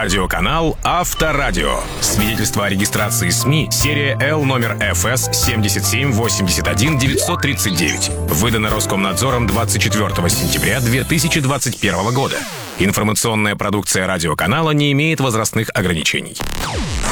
Радиоканал Авторадио. Свидетельство о регистрации СМИ. Серия Л номер ФС 7781-939. Выдано Роскомнадзором 24 сентября 2021 года. Информационная продукция радиоканала не имеет возрастных ограничений.